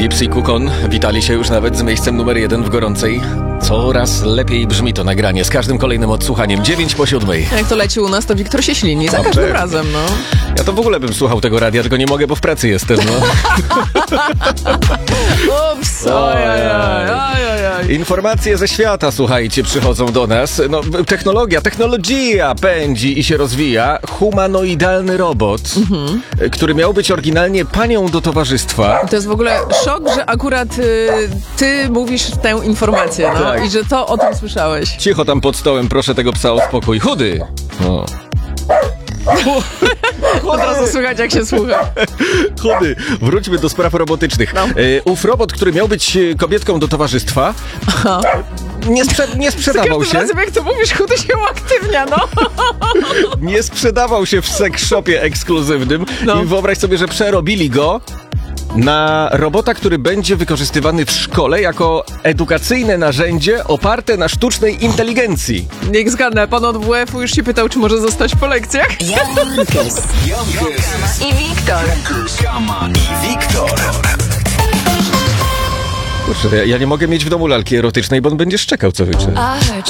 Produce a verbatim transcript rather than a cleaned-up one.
Gips i Kukon witali się już nawet z miejscem numer jeden w gorącej. Coraz lepiej brzmi to nagranie z każdym kolejnym odsłuchaniem. dziewięć po siódmej. Jak to leci u nas, to Wiktor się ślini za No, każdym pewnie. razem, no. Ja to w ogóle bym słuchał tego radia, tylko nie mogę, bo w pracy jestem, no. Ups, ojajaj, ojajaj. Informacje ze świata, słuchajcie, przychodzą do nas. No, technologia, technologia pędzi i się rozwija. Humanoidalny robot, mhm. który miał być oryginalnie panią do towarzystwa. To jest w ogóle szok, że akurat y, ty mówisz tę informację, no. Tak. I że to o tym słyszałeś. Cicho tam pod stołem, proszę tego psa o spokój. Chudy! No. Od razu słychać, jak się słucha. Chudy, wróćmy do spraw robotycznych. No. E, ów robot, który miał być e, kobietką do towarzystwa, Aha. nie, sprze- nie Za sprzedawał każdym się. razem, jak to mówisz, chudy się uaktywnia, no. Nie sprzedawał się w sex shopie ekskluzywnym. No. I wyobraź sobie, że przerobili go na robota, który będzie wykorzystywany w szkole jako edukacyjne narzędzie oparte na sztucznej inteligencji. Niech zgadnę, pan od W F-u już się pytał, czy może zostać po lekcjach? Jankes. I Wiktor. Kama i Wiktor. Kurczę, ja, ja nie mogę mieć w domu lalki erotycznej, bo on będzie szczekał co wieczór. I heard